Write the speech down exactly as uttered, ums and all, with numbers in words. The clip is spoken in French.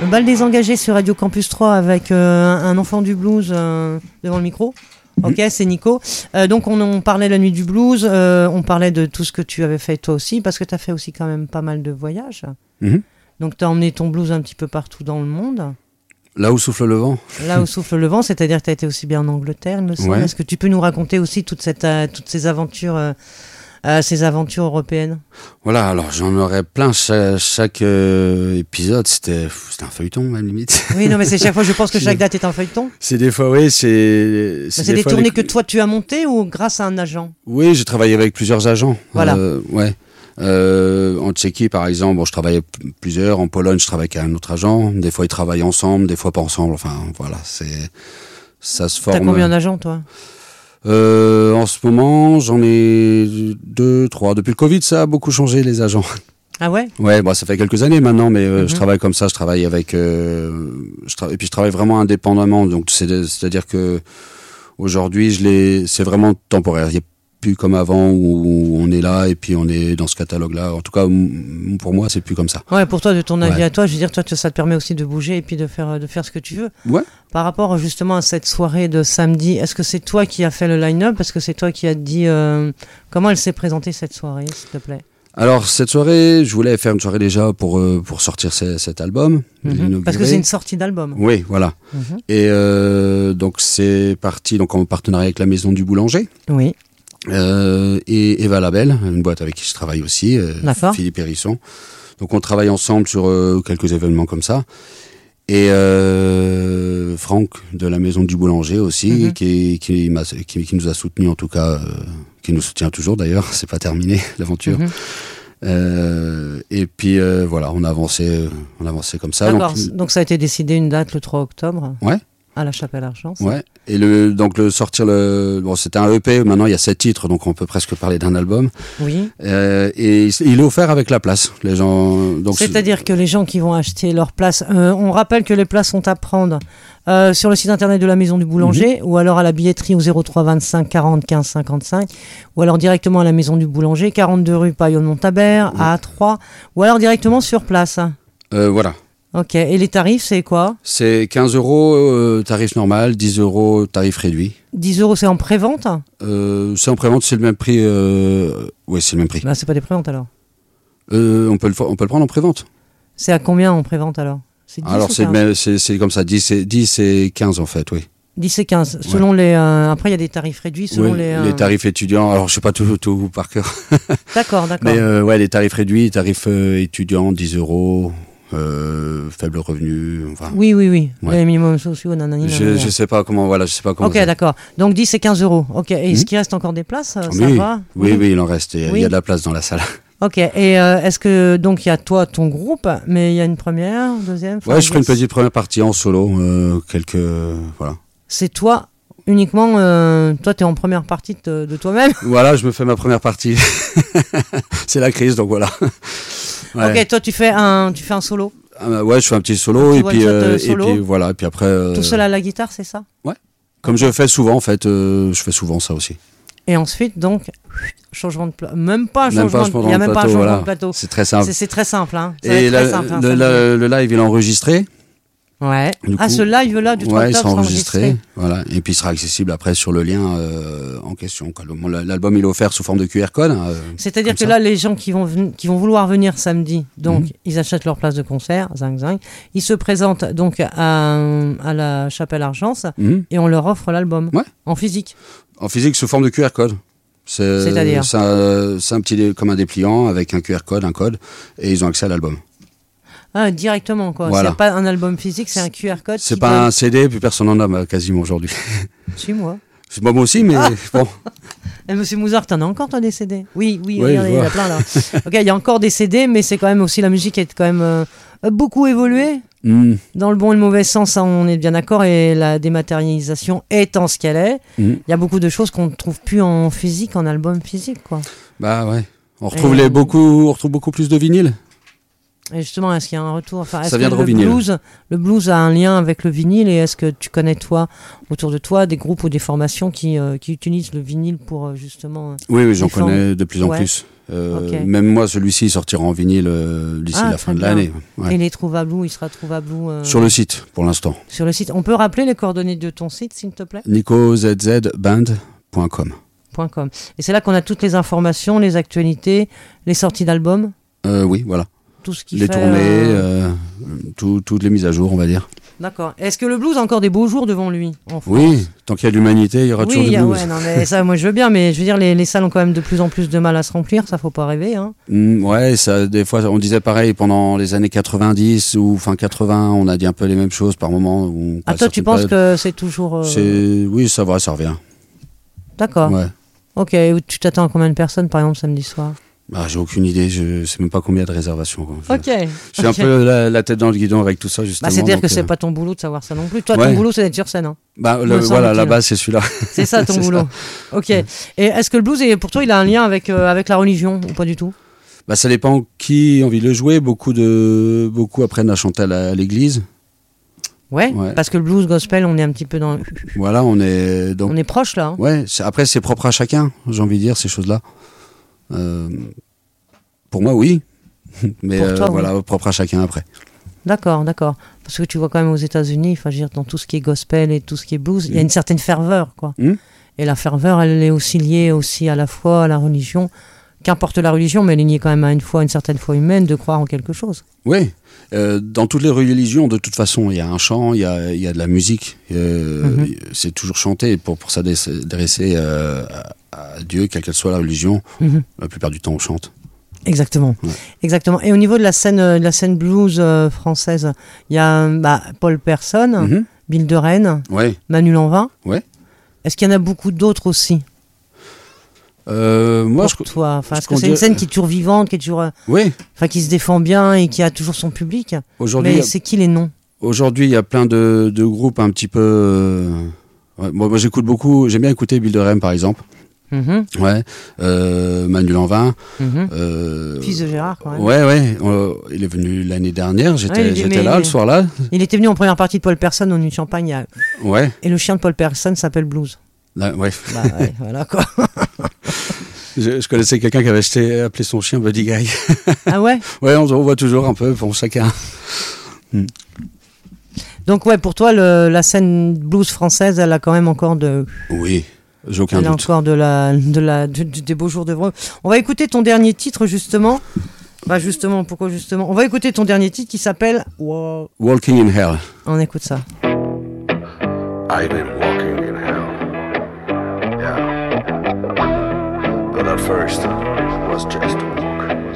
Bal des engagés sur Radio Campus trois avec euh, un enfant du blues euh, devant le micro. Ok, c'est Nico. Euh, donc on, on parlait de la nuit du blues, euh, on parlait de tout ce que tu avais fait toi aussi, parce que tu as fait aussi quand même pas mal de voyages. Mm-hmm. Donc tu as emmené ton blues un petit peu partout dans le monde. Là où souffle le vent. Là où souffle le vent, c'est-à-dire que tu as été aussi bien en Angleterre, il me semble. Ouais. Est-ce que tu peux nous raconter aussi toute cette, euh, toutes ces aventures euh, Euh, ces aventures européennes? Voilà, alors j'en aurais plein. Chaque, chaque euh, épisode, c'était, c'était un feuilleton, même limite. Oui, non, mais c'est chaque fois, je pense que chaque date est un feuilleton. C'est des fois, oui, c'est. C'est, c'est des, des tournées les... que toi tu as montées ou grâce à un agent? Oui, j'ai travaillé avec plusieurs agents. Voilà. Euh, ouais. Euh, en Tchéquie, par exemple, bon, je travaillais p- plusieurs. En Pologne, je travaillais avec un autre agent. Des fois, ils travaillent ensemble, des fois pas ensemble. Enfin, voilà, c'est. Ça se forme. T'as combien d'agents, toi? Euh, en ce moment, j'en ai deux, trois. Depuis le Covid, ça a beaucoup changé, les agents. Ah ouais? Ouais, bon, ça fait quelques années maintenant, mais euh, mm-hmm. je travaille comme ça. Je travaille avec, euh, je tra- et puis je travaille vraiment indépendamment. Donc, c'est, c'est-à-dire que aujourd'hui, je l'ai, c'est vraiment temporaire. Il n'y a plus comme avant où on est là et puis on est dans ce catalogue-là. En tout cas, m- pour moi, c'est plus comme ça. Ouais, pour toi, de ton avis ouais. à toi, je veux dire, toi, ça te permet aussi de bouger et puis de faire, de faire ce que tu veux. Ouais. Par rapport justement à cette soirée de samedi, est-ce que c'est toi qui as fait le line-up? Est-ce que c'est toi qui as dit euh, comment elle s'est présentée cette soirée, s'il te plaît? Alors cette soirée, je voulais faire une soirée déjà pour euh, pour sortir c- cet album. Mm-hmm. Parce que c'est une sortie d'album. Oui, voilà. Mm-hmm. Et euh, donc c'est parti donc en partenariat avec la Maison du Boulanger. Oui. Euh, et Eva Label, une boîte avec qui je travaille aussi, euh, Philippe Hérisson. Donc on travaille ensemble sur euh, quelques événements comme ça. Et euh, Franck de la Maison du Boulanger aussi, mm-hmm. qui, qui, m'a, qui, qui nous a soutenus en tout cas, euh, qui nous soutient toujours d'ailleurs, c'est pas terminé l'aventure. Mm-hmm. Euh, et puis euh, voilà, on a avancé, on a avancé comme ça. D'accord. Donc, donc ça a été décidé une date le trois octobre. Ouais. À la Chapelle-Argence. Ouais. Et le donc le sortir le bon c'était un E P. Maintenant il y a sept titres, donc on peut presque parler d'un album. Oui. Euh, et il est offert avec la place. Les gens. Donc c'est-à-dire c'est... que les gens qui vont acheter leur place, euh, on rappelle que les places sont à prendre euh, sur le site internet de la Maison du Boulanger, mm-hmm. ou alors à la billetterie au zéro trois vingt-cinq quarante quinze cinquante-cinq, ou alors directement à la Maison du Boulanger, quarante-deux rue Paillon-Montabert, mm-hmm. à A trois, ou alors directement sur place. Euh, voilà. Ok, et les tarifs, c'est quoi? C'est quinze euros euh, tarif normal, dix euros tarif réduit. dix euros, c'est en pré-vente? euh, C'est en pré-vente, c'est le même prix. Euh... Oui, c'est le même prix. Bah, c'est pas des pré-ventes alors euh, on, peut le, on peut le prendre en pré-vente. C'est à combien en pré-vente alors? C'est dix alors, ou c'est, même, c'est, c'est comme ça, dix et, dix et quinze en fait, oui. dix et quinze, selon ouais. les... Euh, après, il y a des tarifs réduits selon oui, les... Euh... les tarifs étudiants, alors je sais pas tout, tout par cœur. D'accord, d'accord. Mais euh, ouais, les tarifs réduits, tarifs euh, étudiants, dix euros... Euh, faible revenu, enfin. Oui, oui, oui. Ouais. Les minimums sociaux, nanani, je, je sais pas comment, voilà, je sais pas comment. Ok, ça... d'accord. Donc dix et quinze euros. Ok. Et mmh. est-ce qu'il reste encore des places? Ça oui. va? Oui, oui, oui, il en reste. Il oui. y a de la place dans la salle. Ok. Et euh, est-ce que donc il y a toi, ton groupe, mais il y a une première, deuxième? Ouais, je ferai une petite première partie en solo, euh, quelques, euh, voilà. C'est toi uniquement, euh, toi, t'es en première partie de, de toi-même? Voilà, je me fais ma première partie. C'est la crise, donc voilà. Ouais. Ok, toi, tu fais un, tu fais un solo. Euh, ouais, je fais un petit solo, et puis, euh, solo. et puis voilà, et puis après. Euh... Tout seul à la guitare, c'est ça? Ouais. Comme okay. je fais souvent, en fait, euh, je fais souvent ça aussi. Et ensuite, donc, changement de plateau. Même pas un changement de plateau. Il n'y a même plateau, pas un changement voilà. de plateau. C'est très simple. C'est, c'est très simple, hein. Ça et la, très simple, hein, le, le, le live, il est enregistré. Ouais. Du ah, coup, ce live-là du trois ouais, octobre il sera enregistré, enregistré. Voilà. Et puis il sera accessible après sur le lien euh, en question. L'album il est offert sous forme de Q R code. Hein, C'est-à-dire que ça. là, les gens qui vont, ven- qui vont vouloir venir samedi, donc mmh. ils achètent leur place de concert, zing zing. Ils se présentent donc à, à la Chapelle-Argence mmh. et on leur offre l'album ouais. en physique. En physique sous forme de Q R code. C'est, C'est-à-dire c'est un, c'est un petit comme un dépliant avec un Q R code, un code, et ils ont accès à l'album. Ah, directement, quoi. Voilà. C'est pas un album physique, c'est un Q R code. C'est pas peut... un C D, puis personne n'en a quasiment aujourd'hui. Si, moi. C'est moi aussi, mais ah. bon. Et Monsieur Mouzard, t'en as encore, toi, des C D? Oui, oui, oui regardez, il y en a plein, là. Ok, il y a encore des C D, mais c'est quand même aussi, la musique est quand même euh, beaucoup évoluée. Mm. Dans le bon et le mauvais sens, ça, on est bien d'accord, et la dématérialisation étant ce qu'elle est, il mm. y a beaucoup de choses qu'on ne trouve plus en physique, en album physique, quoi. Bah ouais. On retrouve, et, les beaucoup, on retrouve beaucoup plus de vinyles. Et justement, est-ce qu'il y a un retour, enfin, est-ce ça que viendra le au vinyle. blues, le blues a un lien avec le vinyle, et est-ce que tu connais, toi, autour de toi, des groupes ou des formations qui, euh, qui utilisent le vinyle pour, euh, justement... Oui, oui, j'en connais de plus en ouais. plus. Euh, okay. Même moi, celui-ci sortira en vinyle euh, d'ici ah, la fin de bien. l'année. Ouais. Et il est trouvable où? Il sera trouvable où euh... Sur le site, pour l'instant. Sur le site. On peut rappeler les coordonnées de ton site, s'il te plaît? nico z z band point com. .com. Et c'est là qu'on a toutes les informations, les actualités, les sorties d'albums? euh, Oui, voilà. Tout ce qui les fait, tournées, euh... euh, tout, toutes les mises à jour, on va dire. D'accord. Est-ce que le blues a encore des beaux jours devant lui en France? Oui, tant qu'il y a de l'humanité, il y aura oui, toujours du a, blues. Ouais, non, mais ça, moi je veux bien, mais je veux dire, les, les salles ont quand même de plus en plus de mal à se remplir, ça faut pas rêver. Hein. Mmh, ouais, ça, des fois, on disait pareil pendant les années quatre-vingt-dix ou fin quatre-vingts, on a dit un peu les mêmes choses par moment. On ah, toi, tu penses période. que c'est toujours. Euh... C'est... Oui, ça va, ça revient. D'accord. Ouais. Ok, tu t'attends à combien de personnes par exemple samedi soir? Ah, j'ai aucune idée, je sais même pas combien de réservations. Quoi. Je, ok. Je suis okay. un peu la, la tête dans le guidon avec tout ça, justement. Bah, c'est-à-dire que euh... c'est pas ton boulot de savoir ça non plus. Toi, ouais. ton boulot, c'est d'être sur scène. Hein. Bah, le, voilà, la base, c'est celui-là. C'est ça ton boulot. Ça. Ok. Et est-ce que le blues, est, pour toi, il a un lien avec, euh, avec la religion ou pas du tout? Bah, ça dépend qui a envie de le jouer. Beaucoup, de... Beaucoup apprennent à chanter à l'église. Ouais, ouais, parce que le blues gospel, on est un petit peu dans. Voilà, on est. Donc... On est proche là. Hein. Ouais, c'est... après, c'est propre à chacun, j'ai envie de dire, ces choses-là. Euh... Pour moi, oui. Mais toi, euh, voilà, oui. propre à chacun après. D'accord, d'accord. Parce que tu vois quand même aux États-Unis, enfin, je veux dire, dans tout ce qui est gospel et tout ce qui est blues, il mmh. y a une certaine ferveur, quoi. Mmh. Et la ferveur, elle est aussi liée aussi à la foi, à la religion. Qu'importe la religion, mais elle est liée quand même à une foi, une certaine foi humaine, de croire en quelque chose. Oui. Euh, dans toutes les religions, de toute façon, il y a un chant, il y a, il y a de la musique. Euh, mmh. C'est toujours chanté pour, pour s'adresser euh, à, à Dieu, quelle qu'elle soit la religion. Mmh. La plupart du temps, on chante. Exactement, ouais. exactement. Et au niveau de la scène, de la scène blues euh, française, il y a bah, Paul Persson, mm-hmm. Bill de Rennes, ouais. Manu Lanvin. Ouais. Est-ce qu'il y en a beaucoup d'autres aussi? Euh, moi, Pour je, toi, enfin, est-ce que c'est une scène qui est toujours vivante, qui est toujours, oui, enfin, qui se défend bien et qui a toujours son public? Aujourd'hui, mais c'est qui les noms? Aujourd'hui, il y a plein de, de groupes un petit peu. Euh... Ouais, moi, moi, j'écoute beaucoup. J'aime bien écouter Bill de Rennes, par exemple. Mmh. Ouais, euh, Manu Lanvin. Mmh. Euh... Fils de Gérard, quand même. Ouais, ouais. Euh, il est venu l'année dernière. J'étais, ouais, j'étais là, le soir-là. Il était venu en première partie de Paul Persson au Nuit de Champagne. À... Ouais. Et le chien de Paul Persson s'appelle Blues. Là, ouais. Bah, ouais, voilà quoi. je, je connaissais quelqu'un qui avait acheté, appelé son chien Buddy Guy. Ah ouais. Ouais, on, on voit toujours un peu pour chacun. Hmm. Donc ouais, pour toi, le, la scène blues française, elle a quand même encore de. Oui. J'ai aucun Elle doute. a encore de la, de la, de, de, des beaux jours devant eux. On va écouter ton dernier titre, justement. Bah, justement, pourquoi justement? On va écouter ton dernier titre qui s'appelle Wa- Walking in Hell. On écoute ça. I've been walking in hell. Yeah. But at first, it was just